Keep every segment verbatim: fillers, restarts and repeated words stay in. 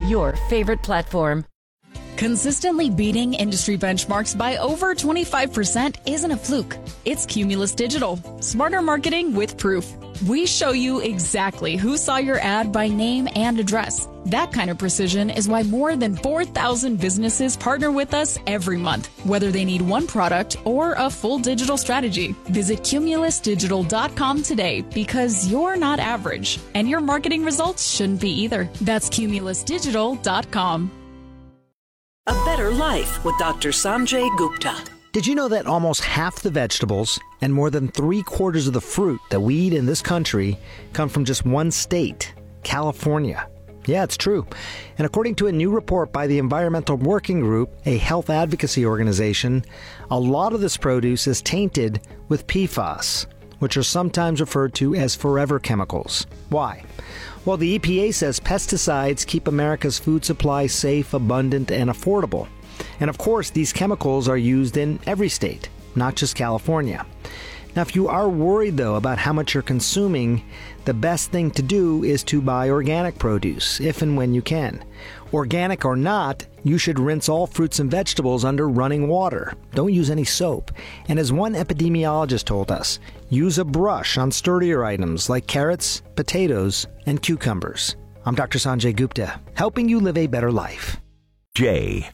your favorite platform. Consistently beating industry benchmarks by over twenty-five percent isn't a fluke. It's Cumulus Digital. Smarter marketing with proof. We show you exactly who saw your ad by name and address. That kind of precision is why more than four thousand businesses partner with us every month, whether they need one product or a full digital strategy. Visit cumulus digital dot com today because you're not average, and your marketing results shouldn't be either. That's cumulus digital dot com. A Better Life with Doctor Sanjay Gupta. Did you know that almost half the vegetables and more than three quarters of the fruit that we eat in this country come from just one state, California? Yeah, it's true. And according to a new report by the Environmental Working Group, a health advocacy organization, a lot of this produce is tainted with P FAS, which are sometimes referred to as forever chemicals. Why? Well, the E P A says pesticides keep America's food supply safe, abundant, and affordable. And of course, these chemicals are used in every state, not just California. Now, if you are worried, though, about how much you're consuming, the best thing to do is to buy organic produce, if and when you can. Organic or not, you should rinse all fruits and vegetables under running water. Don't use any soap. And as one epidemiologist told us, use a brush on sturdier items like carrots, potatoes, and cucumbers. I'm Doctor Sanjay Gupta, helping you live a better life. Jay.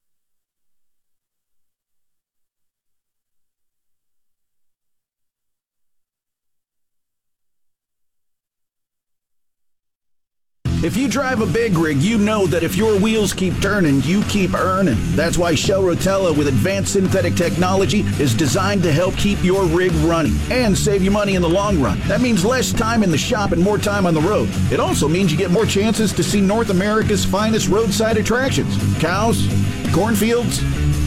If you drive a big rig, you know that if your wheels keep turning, you keep earning. That's why Shell Rotella with advanced synthetic technology is designed to help keep your rig running and save you money in the long run. That means less time in the shop and more time on the road. It also means you get more chances to see North America's finest roadside attractions. Cows, cornfields,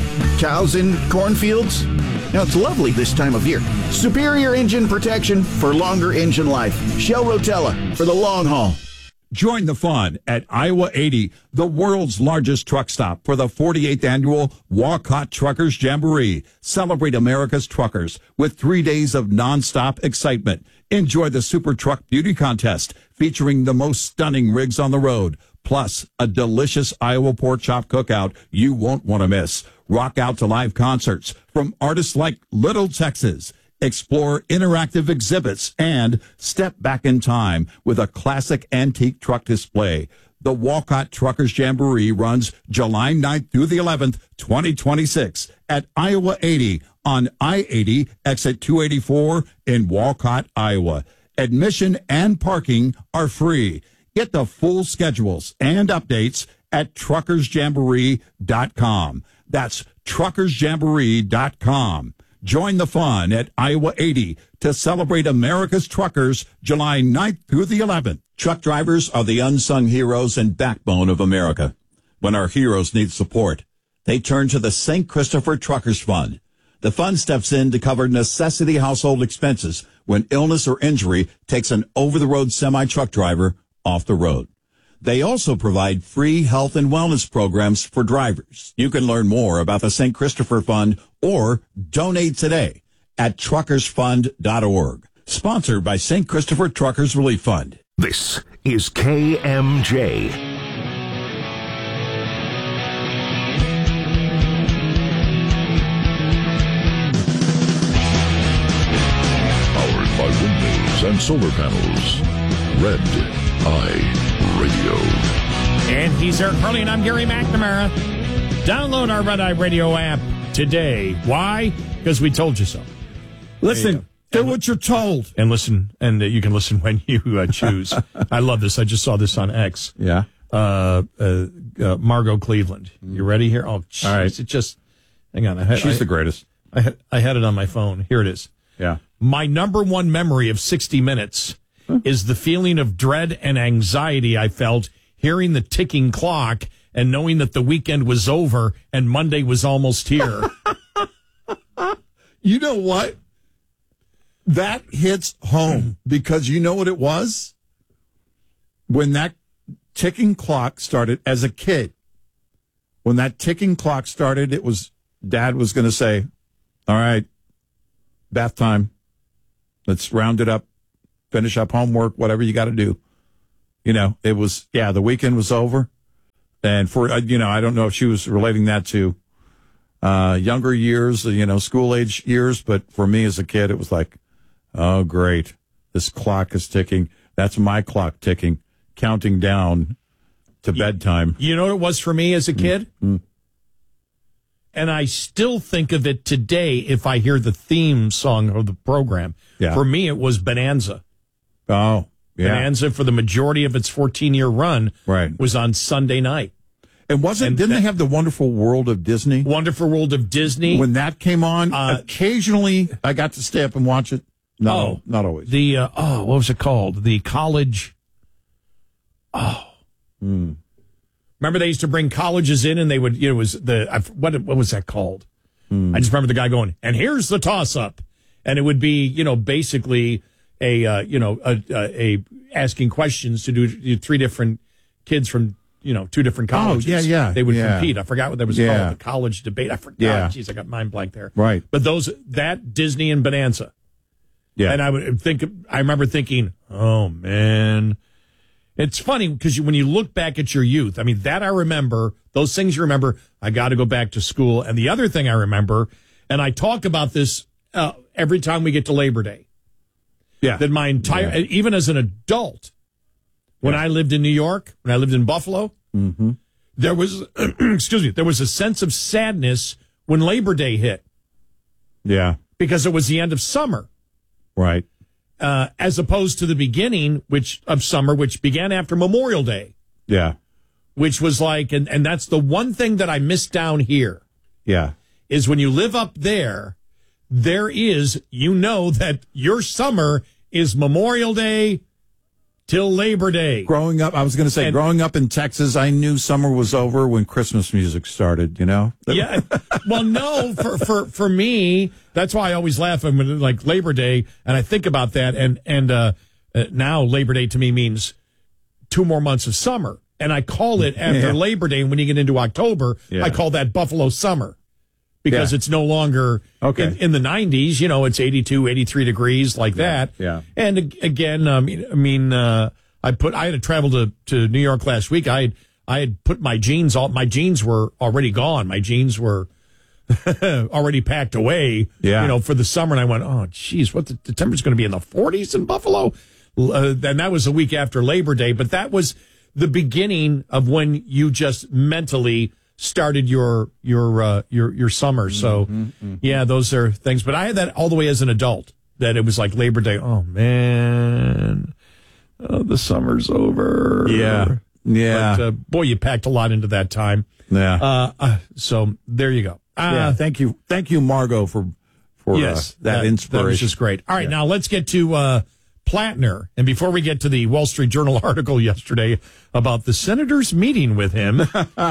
cows in cornfields. Now, it's lovely this time of year. Superior engine protection for longer engine life. Shell Rotella for the long haul. Join the fun at Iowa eighty, the world's largest truck stop for the forty-eighth annual Walcott Truckers Jamboree. Celebrate America's truckers with three days of nonstop excitement. Enjoy the Super Truck Beauty Contest featuring the most stunning rigs on the road, plus a delicious Iowa pork chop cookout you won't want to miss. Rock out to live concerts from artists like Little Texas. Explore interactive exhibits and step back in time with a classic antique truck display. The Walcott Truckers Jamboree runs July ninth through the eleventh, twenty twenty-six at Iowa eighty on I eighty, exit two eighty-four in Walcott, Iowa. Admission and parking are free. Get the full schedules and updates at truckers jamboree dot com. That's truckers jamboree dot com. Join the fun at Iowa eighty to celebrate America's truckers July ninth through the eleventh. Truck drivers are the unsung heroes and backbone of America. When our heroes need support, they turn to the Saint Christopher Truckers Fund. The fund steps in to cover necessity household expenses when illness or injury takes an over-the-road semi-truck driver off the road. They also provide free health and wellness programs for drivers. You can learn more about the Saint Christopher Fund or donate today at truckers fund dot org. Sponsored by Saint Christopher Truckers Relief Fund. This is K M J. Powered by windmills and solar panels. Red Eye Radio. And he's Eric Harley, and I'm Gary McNamara. Download our Red Eye Radio app today. Why? Because we told you so. Listen, do what you're told. And listen, and uh, you can listen when you uh, choose. I love this. I just saw this on X. Yeah. Uh, uh, uh, Margot Cleveland. You ready here? Oh, geez. All right. It just, hang on. I had, She's I, the greatest. I had, I had it on my phone. Here it is. Yeah. My number one memory of sixty minutes is the feeling of dread and anxiety I felt hearing the ticking clock and knowing that the weekend was over and Monday was almost here. You know what? That hits home because you know what it was? When that ticking clock started as a kid, when that ticking clock started, it was Dad was going to say, all right, bath time. Let's round it up. Finish up homework, whatever you got to do. You know, it was, yeah, the weekend was over. And for, uh, you know, I don't know if she was relating that to uh, younger years, you know, school age years. But for me as a kid, it was like, oh, great. This clock is ticking. That's my clock ticking, counting down to bedtime. You know what it was for me as a kid? Mm-hmm. And I still think of it today if I hear the theme song of the program. Yeah. For me, it was Bonanza. Oh, yeah. Bonanza, for the majority of its fourteen-year run, right. was on Sunday night. And wasn't And didn't that, they have the Wonderful World of Disney? Wonderful World of Disney. When that came on, uh, occasionally I got to stay up and watch it. No, oh, not always. The uh, oh, what was it called? The college. Oh. Mm. Remember they used to bring colleges in, and they would, you know, it was the I, what what was that called? Mm. I just remember the guy going, and here's the toss up, and it would be, you know, basically a uh, you know a, a, a asking questions to do, do three different kids from you know two different colleges. Oh, yeah, yeah, They would yeah. compete. I forgot what that was Yeah. called. The college debate. I forgot. Yeah. Jeez, I got mind blank there. Right. But those that Disney and Bonanza. Yeah. And I would think, I remember thinking, oh, man. It's funny because you, when you look back at your youth, I mean, that I remember, those things you remember, I got to go back to school. And the other thing I remember, and I talk about this uh, every time we get to Labor Day, yeah. that my entire, Yeah. even as an adult, when Yeah. I lived in New York, when I lived in Buffalo, Mm-hmm. there was, excuse me, there was a sense of sadness when Labor Day hit Yeah. because it was the end of summer. Right. Uh, as opposed to the beginning, which of summer, which began after Memorial Day, Yeah. which was like, and, and that's the one thing that I miss down here, Yeah. is when you live up there, there is, you know, that your summer is Memorial Day till Labor Day. Growing up, I was going to say, And- growing up in Texas, I knew summer was over when Christmas music started, you know? Yeah. Well, no, for, for, for me, that's why I always laugh when like Labor Day, and I think about that. And, and, uh, uh, now Labor Day to me means two more months of summer. And I call it after Yeah. Labor Day. And when you get into October, Yeah. I call that Buffalo summer because Yeah. it's no longer Okay. in, in the nineties, you know, it's eighty-two, eighty-three degrees like that. Yeah. And ag- again, um, I mean, uh, I put, I had to travel to, to New York last week. I had, I had put my jeans all, my jeans were already gone. My jeans were already packed away, Yeah. you know, for the summer. And I went, oh, geez, what the, the temperature's going to be in the forties in Buffalo? Uh, and that was a week after Labor Day, but that was the beginning of when you just mentally started your, your, uh, your, your summer. So Mm-hmm, mm-hmm. yeah, those are things, but I had that all the way as an adult, that it was like Labor Day. Oh man. Oh, the summer's over. Yeah. Yeah. But, uh, boy, you packed a lot into that time. Yeah. Uh, uh, so there you go. Uh, yeah. Thank you. Thank you, Margot, for, for yes, uh, that, inspiration. That was just great. All right, now let's get to uh, Plattner. And before we get to the Wall Street Journal article yesterday about the senators meeting with him,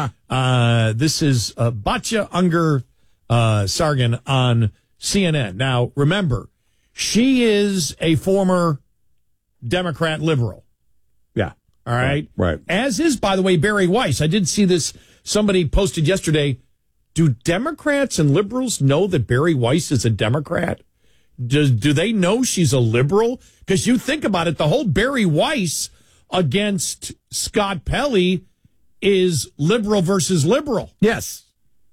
uh, this is uh, Batya Unger uh, Sargon on C N N. Now, remember, she is a former Democrat liberal. Yeah. All right. Right. Right. As is, by the way, Barry Weiss. I did see this. Somebody posted yesterday. Do Democrats and liberals know that Barry Weiss is a Democrat? Does, do they know she's a liberal? Because you think about it, the whole Barry Weiss against Scott Pelley is liberal versus liberal. Yes.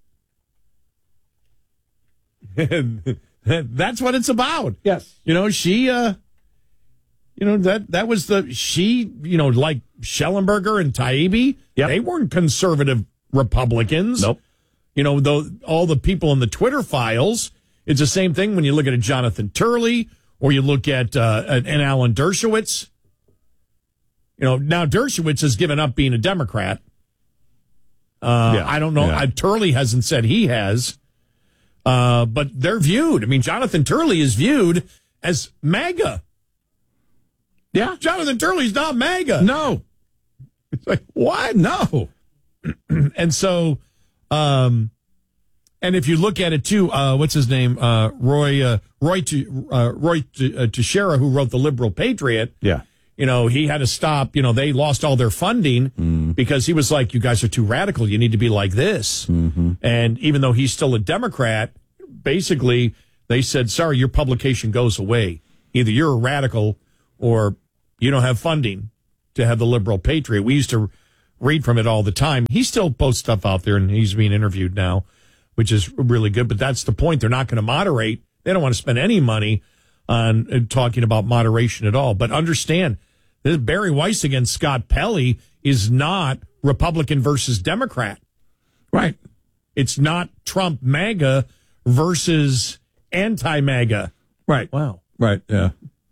That's what it's about. Yes. You know, she, uh, you know, that, that was the, she, you know, like Schellenberger and Taibbi, Yep. they weren't conservative Republicans. Nope. You know, though all the people in the Twitter files, it's the same thing when you look at a Jonathan Turley or you look at uh, an Alan Dershowitz. You know, now Dershowitz has given up being a Democrat. Uh, Yeah. I don't know. Yeah. I, Turley hasn't said he has. Uh, but they're viewed. I mean, Jonathan Turley is viewed as MAGA. Yeah. Jonathan Turley's not MAGA. No. It's like, what? No. And so, um, and if you look at it too, uh, what's his name? Uh, Roy, uh, Roy, uh, Roy Teixeira, who wrote The Liberal Patriot. Yeah. You know, he had to stop, you know, they lost all their funding Mm. because he was like, you guys are too radical. You need to be like this. Mm-hmm. And even though he's still a Democrat, basically they said, sorry, your publication goes away. Either you're a radical or you don't have funding to have the Liberal Patriot. We used to read from it all the time. He still posts stuff out there, and he's being interviewed now, which is really good. But that's the point. They're not going to moderate. They don't want to spend any money on uh, talking about moderation at all. But understand, this Barry Weiss against Scott Pelley is not Republican versus Democrat. Right. It's not Trump MAGA versus anti-MAGA. Right. Wow. Right. Yeah.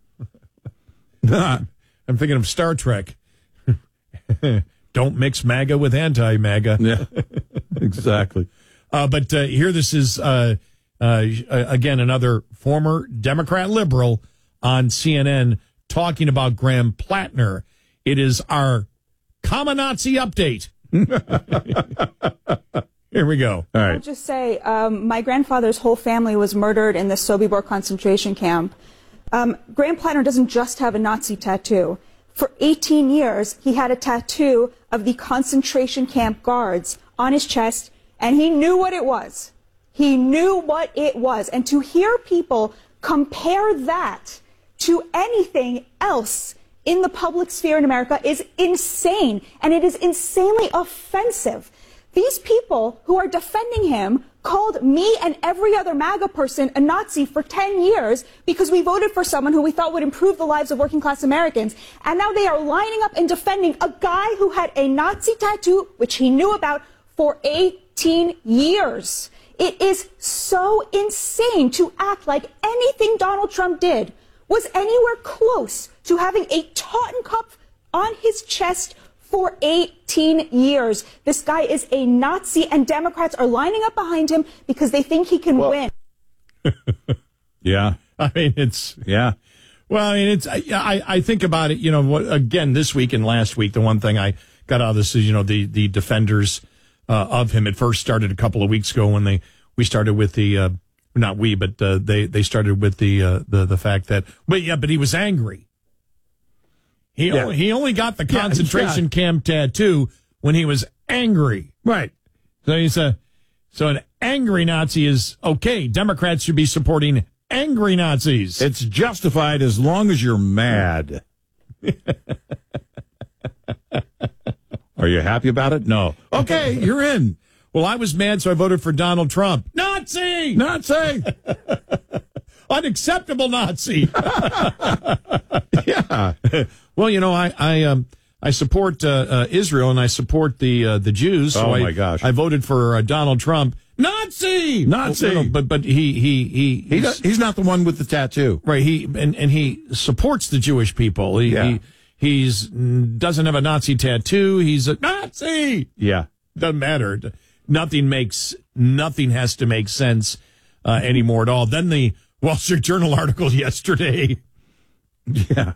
I'm thinking of Star Trek. Don't mix MAGA with anti-MAGA. Yeah. Exactly. Uh, but uh, here, this is, uh, uh, again, another former Democrat liberal on C N N talking about Graham Plattner. It is our Common Nazi update. Here we go. All right. I'll just say, um, my grandfather's whole family was murdered in the Sobibor concentration camp. Um, Graham Plattner doesn't just have a Nazi tattoo. For eighteen years, he had a tattoo of the concentration camp guards on his chest, and he knew what it was. He knew what it was. And to hear people compare that to anything else in the public sphere in America is insane, and it is insanely offensive. These people who are defending him called me and every other MAGA person a Nazi for ten years because we voted for someone who we thought would improve the lives of working class Americans. And now they are lining up and defending a guy who had a Nazi tattoo, which he knew about, for eighteen years. It is so insane to act like anything Donald Trump did was anywhere close to having a Totten cup on his chest for eighteen years. This guy is a Nazi, and Democrats are lining up behind him because they think he can well, win. Yeah. I mean, it's, yeah. Well, I mean, it's, I, I think about it, you know, what, again, this week and last week, the one thing I got out of this is, you know, the, the defenders uh, of him. It first started a couple of weeks ago when they, we started with the, uh, not we, but uh, they, they started with the, uh, the, the fact that, but yeah, but he was angry. He, yeah. only, he only got the concentration yeah, camp tattoo when he was angry. Right. So he's a, so an angry Nazi is okay. Democrats should be supporting angry Nazis. It's justified as long as you're mad. Are you happy about it? No. Okay, you're in. Well, I was mad, so I voted for Donald Trump. Nazi! Nazi! Unacceptable Nazi. Yeah. Well, you know, I I um I support uh, uh, Israel and I support the uh, the Jews. So oh I, my gosh! I voted for uh, Donald Trump. Nazi, Nazi. Well, no, but but he he he he does, he's not the one with the tattoo, right? He and and he supports the Jewish people. He, yeah. he he's doesn't have a Nazi tattoo. He's a Nazi. Yeah, doesn't matter. Nothing makes nothing has to make sense uh, anymore at all. Then the Wall Street Journal article yesterday. Yeah.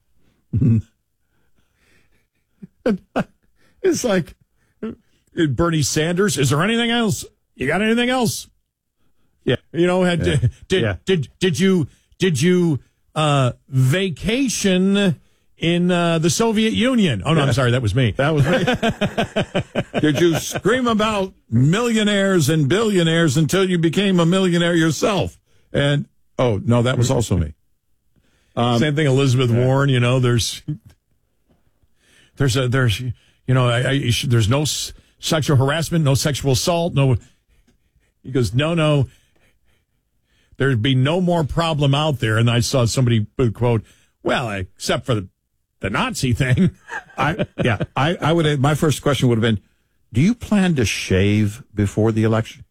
It's like Bernie Sanders. Is there anything else? You got anything else? Yeah. You know, had yeah. did did, yeah. did did you did you uh, vacation in uh, the Soviet Union? Oh no, I'm sorry, that was me. That was me. Did you scream about millionaires and billionaires until you became a millionaire yourself? And oh no, that was also me. Um, Same thing, Elizabeth yeah. Warren. You know, there's, there's a, there's, you know, I, I, there's no s- sexual harassment, no sexual assault, no. He goes, no, no. There'd be no more problem out there. And I saw somebody quote, well, except for the, the Nazi thing. I yeah, I, I would have, my first question would have been, do you plan to shave before the election?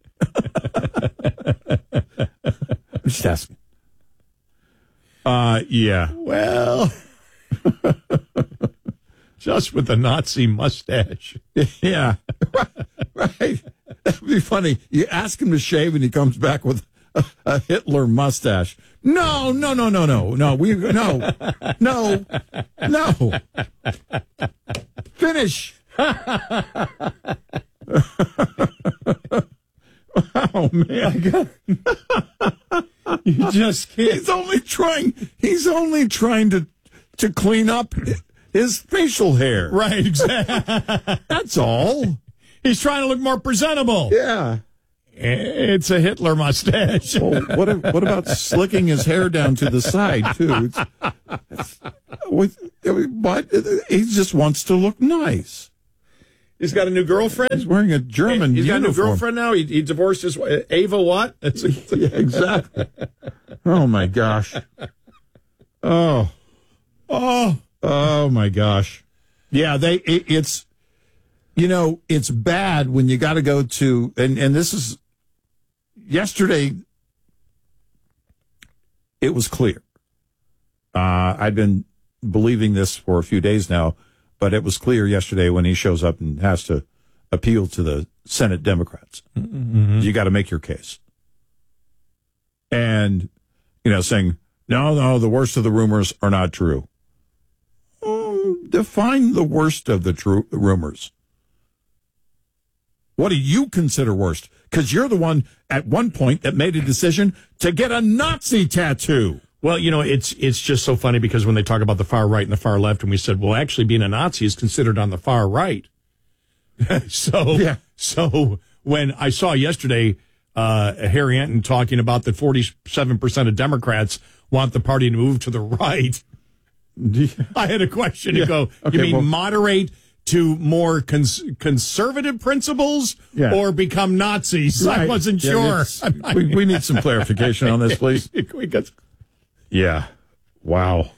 I'm just asking. Uh, yeah. Well, just with the Nazi mustache. Yeah. Right. That would be funny. You ask him to shave and he comes back with a, a Hitler mustache. No, no, no, no, no, no. We, no, no, no. Finish. Oh, man. You just can't. He's only trying, he's only trying to, to clean up his facial hair. Right, exactly. That's all. He's trying to look more presentable. Yeah. It's a Hitler mustache. Well, what, what about slicking his hair down to the side, too? It's, it's, with, but he just wants to look nice. He's got a new girlfriend. He's wearing a German He's uniform. got a new girlfriend now. He, he divorced his wife. Ava what? It's, it's, yeah, exactly. Oh, my gosh. Oh. Oh. Oh, my gosh. Yeah, they. It, it's, you know, it's bad when you got to go to, and, and this is, yesterday, it was clear. Uh, I've been believing this for a few days now, but it was clear yesterday when he shows up and has to appeal to the Senate Democrats. Mm-hmm. You got to make your case. And, you know, saying, no, no, the worst of the rumors are not true. Um, define the worst of the true rumors. What do you consider worst? Because you're the one at one point that made a decision to get a Nazi tattoo. Well, you know, it's it's just so funny because when they talk about the far right and the far left, and we said, well, actually being a Nazi is considered on the far right. so, yeah. so when I saw yesterday uh, Harry Anton talking about that forty-seven percent of Democrats want the party to move to the right, I had a question yeah. to go, okay, you mean well, moderate to more cons- conservative principles yeah. or become Nazis? Right. I wasn't yeah, sure. we, we need some clarification on this, please. we got. Yeah. Wow.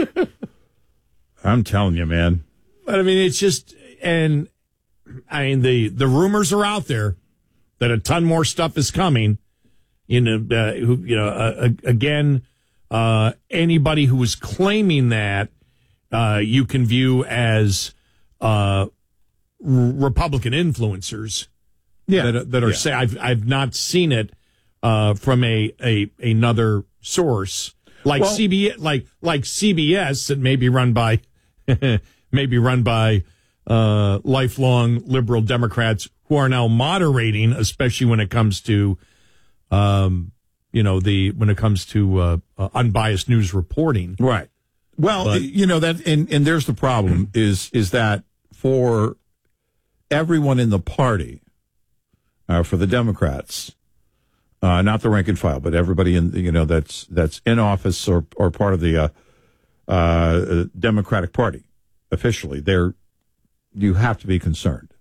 I'm telling you, man. But I mean, it's just, and I mean, the, the rumors are out there that a ton more stuff is coming. You know, uh, who, you know, uh, again, uh, anybody who is claiming that, uh, you can view as, uh, Republican influencers. Yeah. That, that are yeah. saying, I've, I've not seen it, uh, from a, a, another source. Like well, C B S, like like C B S, that may be run by, maybe run by uh, lifelong liberal Democrats who are now moderating, especially when it comes to, um, you know, the when it comes to uh, uh, unbiased news reporting. Right. Well, but, you know that, and, and there's the problem is is that for everyone in the party, uh, for the Democrats. Uh, not the rank and file, but everybody in you know that's that's in office or or part of the uh, uh, Democratic Party officially. They're you have to be concerned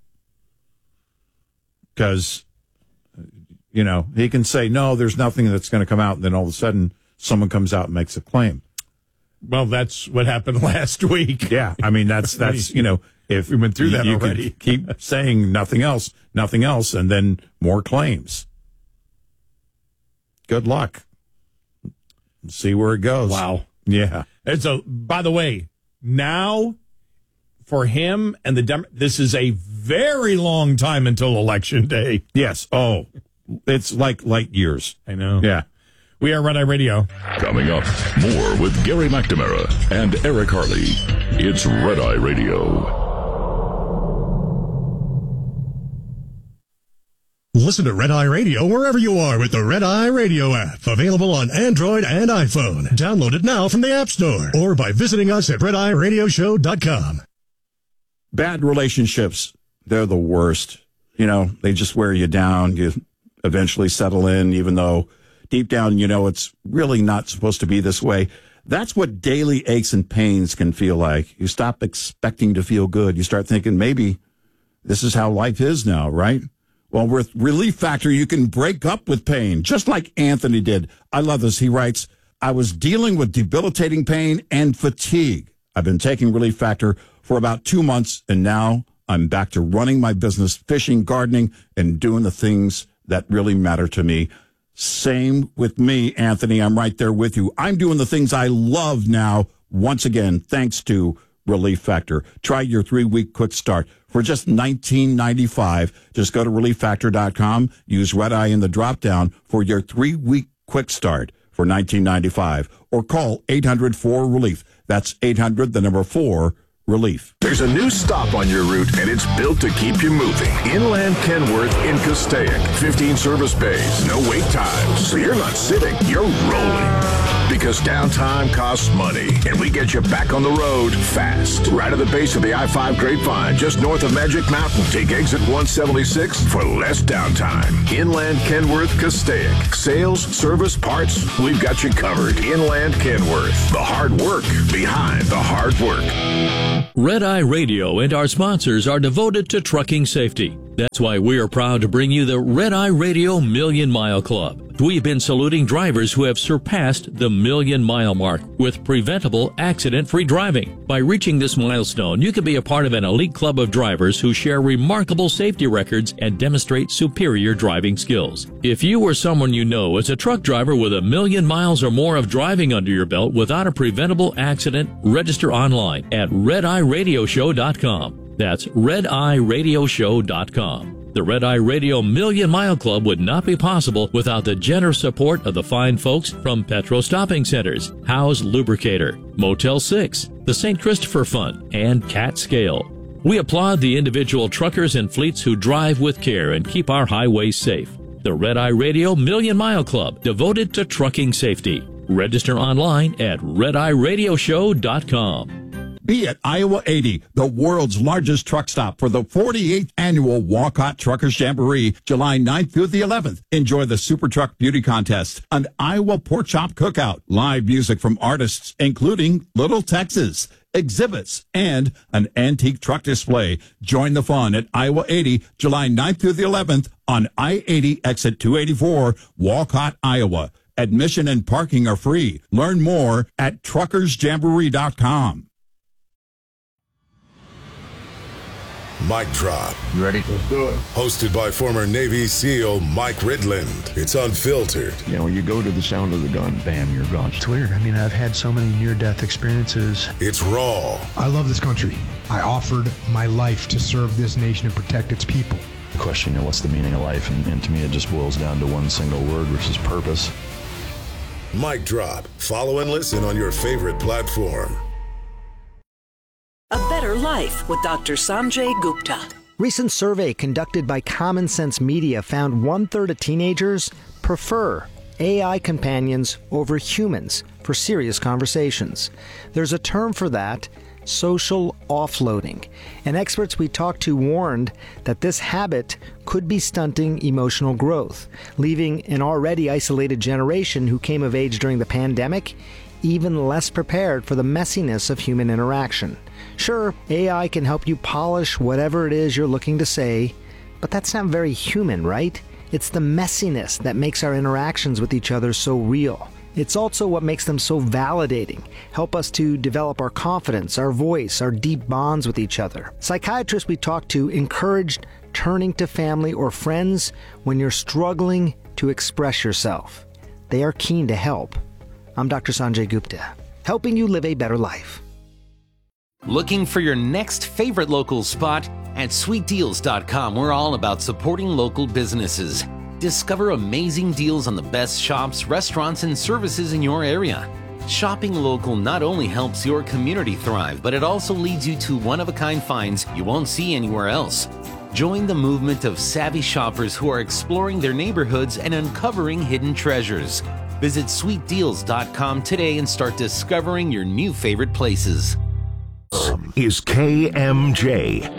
because you know he can say no, there's nothing that's going to come out, and then all of a sudden someone comes out and makes a claim. Well, that's what happened last week. Yeah, I mean that's that's you know if we went through that you already, keep saying nothing else, nothing else, and then more claims. Good luck. See where it goes. Wow. Yeah. It's a, by the way, now for him and the Dem- this is a very long time until Election Day. Yes. Oh, it's like light years. I know. Yeah. We are Red Eye Radio. Coming up, more with Gary McNamara and Eric Harley. It's Red Eye Radio. Listen to Red Eye Radio wherever you are with the Red Eye Radio app. Available on Android and iPhone. Download it now from the App Store or by visiting us at red eye radio show dot com. Bad relationships, they're the worst. You know, they just wear you down. You eventually settle in, even though deep down you know it's really not supposed to be this way. That's what daily aches and pains can feel like. You stop expecting to feel good. You start thinking maybe this is how life is now, right? Well, with Relief Factor, you can break up with pain, just like Anthony did. I love this. He writes, I was dealing with debilitating pain and fatigue. I've been taking Relief Factor for about two months, and now I'm back to running my business, fishing, gardening, and doing the things that really matter to me. Same with me, Anthony. I'm right there with you. I'm doing the things I love now, once again, thanks to Relief Factor. Try your three-week quick start for just nineteen ninety-five dollars. Just go to relief factor dot com, use Red Eye in the drop-down for your three-week quick start for nineteen ninety-five dollars, or call eight hundred four relief. That's eight hundred, the number four, relief. There's a new stop on your route, and it's built to keep you moving. Inland Kenworth in Castaic. fifteen service bays, no wait times. So you're not sitting, you're rolling. Because downtime costs money, and we get you back on the road fast. Right at the base of the I five Grapevine, just north of Magic Mountain. Take exit one seventy-six for less downtime. Inland Kenworth Castaic. Sales, service, parts, we've got you covered. Inland Kenworth. The hard work behind the hard work. Red Eye Radio and our sponsors are devoted to trucking safety. That's why we are proud to bring you the Red Eye Radio Million Mile Club. We've been saluting drivers who have surpassed the million mile mark with preventable, accident-free driving. By reaching this milestone, you can be a part of an elite club of drivers who share remarkable safety records and demonstrate superior driving skills. If you or someone you know is a truck driver with a million miles or more of driving under your belt without a preventable accident, register online at red eye radio show dot com. That's red eye radio show dot com. The Red Eye Radio Million Mile Club would not be possible without the generous support of the fine folks from Petro Stopping Centers, Howe's Lubricator, Motel six, the Saint Christopher Fund, and Cat Scale. We applaud the individual truckers and fleets who drive with care and keep our highways safe. The Red Eye Radio Million Mile Club, devoted to trucking safety. Register online at red eye radio show dot com. Be at Iowa eighty, the world's largest truck stop for the forty-eighth annual Walcott Truckers Jamboree, July ninth through the eleventh. Enjoy the Super Truck Beauty Contest, an Iowa Pork Chop Cookout, live music from artists including Little Texas, exhibits, and an antique truck display. Join the fun at Iowa eighty, July ninth through the eleventh on I eighty exit two eighty-four, Walcott, Iowa. Admission and parking are free. Learn more at truckers jamboree dot com. Mic Drop. You ready? Let's do it. Hosted by former Navy SEAL Mike Ridland. It's unfiltered. You know, when you go to the sound of the gun, bam, you're gone. It's weird. I mean, I've had so many near-death experiences. It's raw. I love this country. I offered my life to serve this nation and protect its people. The question, you know, what's the meaning of life? And, and to me, it just boils down to one single word, which is purpose. Mic Drop. Follow and listen on your favorite platform. A Better Life with Doctor Sanjay Gupta. Recent survey conducted by Common Sense Media found one-third of teenagers prefer A I companions over humans for serious conversations. There's a term for that, social offloading. And experts we talked to warned that this habit could be stunting emotional growth, leaving an already isolated generation who came of age during the pandemic even less prepared for the messiness of human interaction. Sure, A I can help you polish whatever it is you're looking to say, but that's not very human, right? It's the messiness that makes our interactions with each other so real. It's also what makes them so validating, help us to develop our confidence, our voice, our deep bonds with each other. Psychiatrists we talked to encouraged turning to family or friends when you're struggling to express yourself. They are keen to help. I'm Doctor Sanjay Gupta, helping you live a better life. Looking for your next favorite local spot? At sweet deals dot com, we're all about supporting local businesses. Discover amazing deals on the best shops, restaurants, and services in your area. Shopping local not only helps your community thrive, but it also leads you to one-of-a-kind finds you won't see anywhere else. Join the movement of savvy shoppers who are exploring their neighborhoods and uncovering hidden treasures. Visit sweet deals dot com today and start discovering your new favorite places. Is K M J.